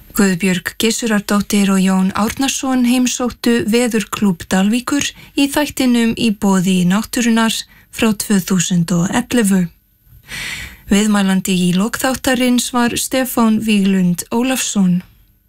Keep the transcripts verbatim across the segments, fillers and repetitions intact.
Guðbjörg Gissurardóttir og Jón Árnason heimsóttu Veðurklúbb Dalvíkur í þættinum Í boði náttúrunnar frá tvö þúsund og ellefu. Viðmælandi í lok þáttarins var Stefán Víglund Ólafsson.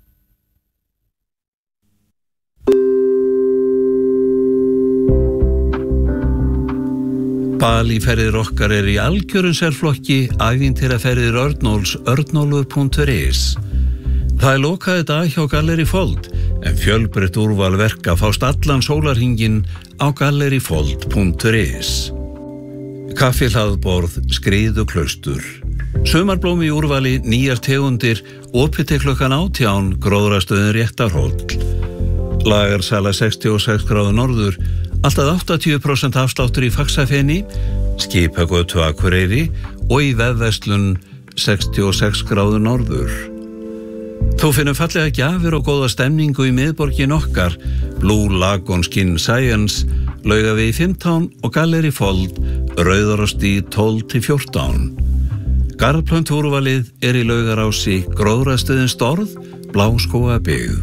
Balíferðir okkar er í algjörum sérflokki ævintýraferðir Örnóls örnólfur punktur is. Það er lokaði dag hjá Gallerí Fold, en fjölbreytt úrval verka fást allan sólarhringinn á galleryfold punktur is. Kaffihlaðborð, skriðuklaustur. Sumarblóm í úrvali, nýjar tegundir, opið til klukkan átján, gróðrastöðin Réttarhóll. Lagarsala sextíu og sex gráður norður, alltaf áttatíu prósent afsláttur í Faxafeni, Skipagötu Akureyri og í vefverslun sextíu og sex gráður norður. Þú finnum fallega gjafir og góða stemningu í miðborgin okkar, Blue Lagoon Skin Science, Laugavegi fimmtán og Gallerí Fold, Rauðarárstíg tólf til fjórtán. Garðplöntúrvalið er í Laugarási, gróðrastöðin Storð, Bláskógabyggð.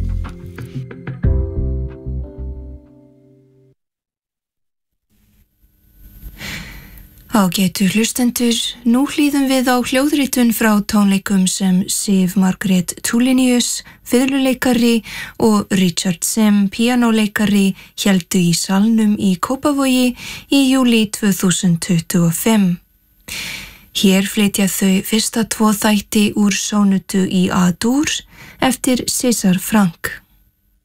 Ágætu hlustendur, nú hlýðum við á hljóðritun frá tónleikum sem Sif Margrét Tulinius, fiðluleikari og Richard Sem, píanóleikari, héldu í salnum í Kópavogi í júlí tvö þúsund tuttugu og fimm. Hér flytja þau fyrsta tvo þætti úr sónutu í A-dúr eftir César Franck.